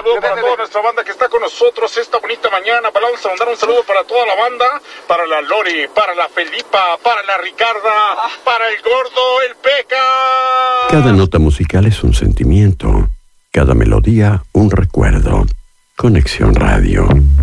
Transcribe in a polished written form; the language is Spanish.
saludo para toda nuestra banda que está con nosotros esta bonita mañana. Vamos a mandar un saludo para toda la banda, para la Lori, para la Felipa, para la Ricarda, para el Gordo, el Peca. Cada nota musical es un sentimiento, cada melodía un recuerdo. Conexión Radio.